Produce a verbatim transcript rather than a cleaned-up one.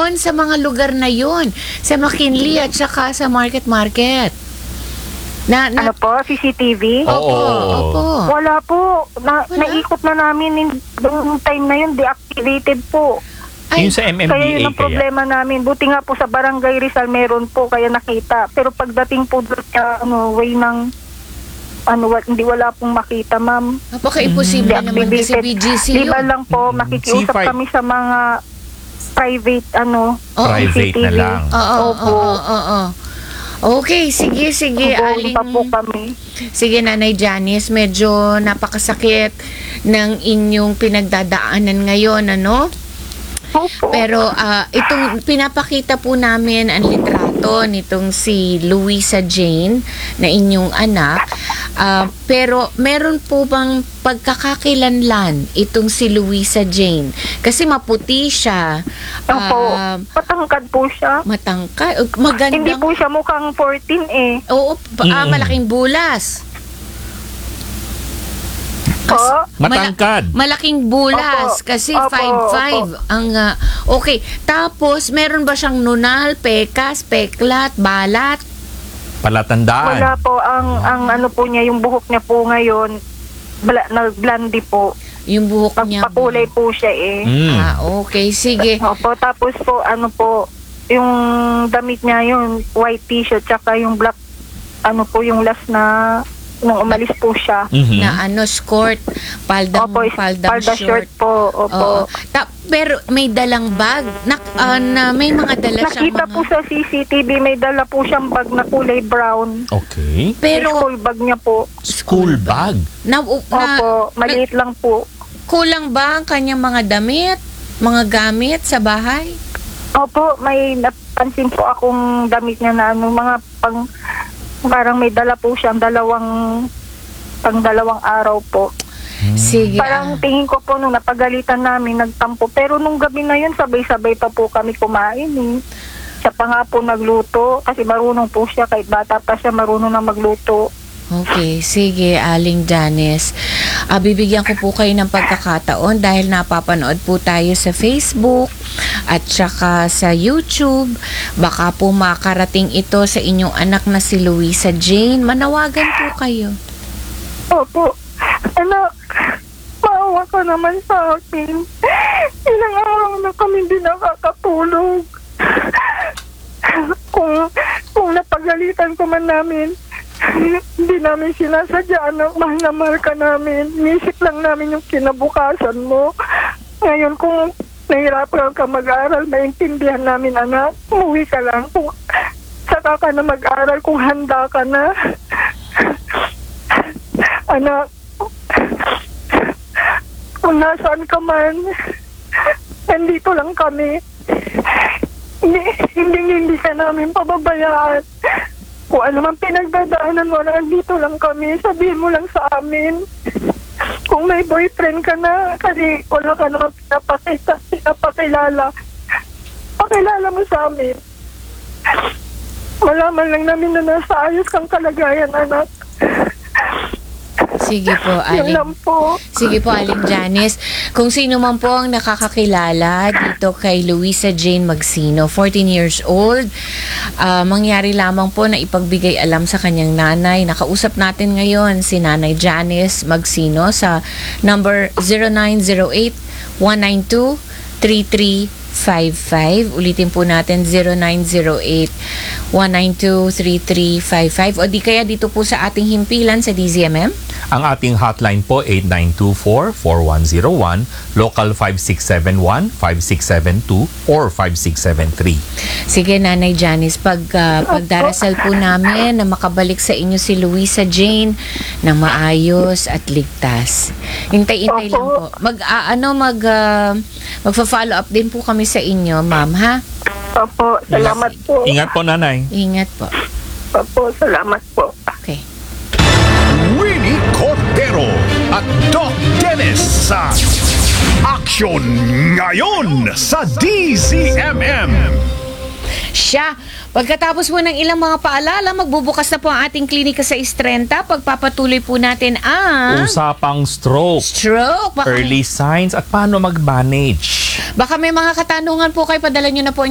doon sa mga lugar na yon, sa McKinley at saka sa Market Market? Na, na, Ano po, C C T V? Opo, Oo. opo. Wala po. Na, Wala? Naikot na namin yung time na yun, deactivated po. Ay, Yung sa M M D A Kaya yun ang kaya. problema namin. Buti nga po sa Barangay Rizal meron po, kaya nakita. Pero pagdating po doon sa ano, way ng ano, wa- hindi wala pong makita, ma'am. napaka-imposible naman kasi B G C Di ba yun. lang po, Mm, makikiusap C five. kami sa mga private, ano, Oo. Private na C C T V. lang. Oo, Opo. oo, oo, oo. Okay, sige, sige, Ubuhin Aling. pa po kami. Sige, Nanay Janice, medyo napakasakit ng inyong pinagdadaanan ngayon, ano? Opo. Pero ah, itong pinapakita po namin ang litrato nitong si Louisa Jane na inyong anak. Ah, pero meron po bang pagkakakilanlan itong si Louisa Jane? Kasi maputi siya. Opo. ah, Patangkad po siya. matangkad. Magandang... Hindi po siya mukhang fourteen eh. Oo, pa- ah, Mm. malaking bulas. Po? Matangkad. Mala- malaking bulas Opo. kasi Opo, five five ang ah, okay. Tapos meron ba siyang nunal, pekas, peklat, balat? Palatandaan. Wala po. Ang, ang ano po niya, yung buhok niya po ngayon, bla, nag-blondie po. Yung buhok niya. Pagpakulay po siya eh. Mm. Ah, okay, sige. Opo, tapos po, ano po, yung damit niya yun, white t-shirt, tsaka yung black, ano po, yung last na, nung umalis po siya. Mhm. Na ano, skirt, paldang, Opo, paldang palda short. short po. Oo. Opo. Ta- pero may dalang bag. Na, ah, na may mga dala siyang Nakita mga... po sa C C T V, may dala po siyang bag na kulay brown. Okay. Pero, School bag niya po. School bag. na, na, Opo, maliit lang po. kulang ba ang kanyang mga damit, mga gamit sa bahay? Opo, may napansin po akong damit niya na ano, mga pang, parang may dala po siyang dalawang, pang dalawang araw po. Sige. Parang ah. tingin ko po nung napagalitan namin, nagtampo. Pero nung gabi na yun, sabay-sabay pa po kami kumain eh. Siya pa nga po nagluto, kasi marunong po siya, kahit bata pa siya, marunong na magluto. Okay, sige, Aling Janice. Ah, bibigyan ko po kayo ng pagkakataon dahil napapanood po tayo sa Facebook at saka sa YouTube. Baka po makarating ito sa inyong anak na si Louisa Jane. Manawagan po kayo. Opo, anak, maawa ka naman sa akin. Ilang araw na kami hindi nakakatulog. Kung, kung napagalitan ko man namin, hindi namin sinasadya, anak, mahal na mahal ka namin. Inisip lang namin yung kinabukasan mo. Ngayon, kung nahirapan ka mag-aral, maintindihan namin, anak. Umuwi ka lang. Kung saka ka na mag-aral, kung handa ka na. Anak, kung nasaan ka man, nandito lang kami. Hindi, hindi, hindi ka namin pababayaan. Kung ano man pinagdadaanan mo, nandito lang kami. Sabihin mo lang sa amin. Kung may boyfriend ka na, kasi wala ka naman pinapakita, pinapakilala. Pakilala mo sa amin. Malaman lang namin na nasa ayos kang kalagayan, anak. Sige po, Yun Aling. lang po. Sige po, Aling Janice. Kung sino man po ang nakakakilala dito kay Louisa Jane Magsino, fourteen years old, ah, mangyari lamang po na ipagbigay alam sa kanyang nanay. Nakausap natin ngayon si Nanay Janice Magsino sa number zero nine zero eight, one nine two, three three five five. Ulitin po natin zero nine zero eight, one nine two, three three five five o di kaya dito po sa ating himpilan sa D Z M M. Ang ating hotline po eight nine two four, four one zero one, local five six seven one, five six seven two or five six seven three. Sige, Nanay Janice, pag, uh, pagdarasal po namin na makabalik sa inyo si Louisa Jane na maayos at ligtas. Hintay-hintay lang po. Mag, ah, ano, mag, uh, magfa-follow up din po kami sa inyo, ma'am, ha? Opo, salamat po. Ingat po, nanay. Ingat po. Opo, salamat po. Okay. Winnie Cordero at Doc Dennis sa Action Ngayon sa D Z M M. Siya, pagkatapos po ng ilang mga paalala, magbubukas na po ang ating klinika sa Istrenta. Pagpapatuloy po natin ang Usapang stroke, stroke. Baka, early signs at paano mag-manage. baka may mga katanungan po kayo, padala nyo na po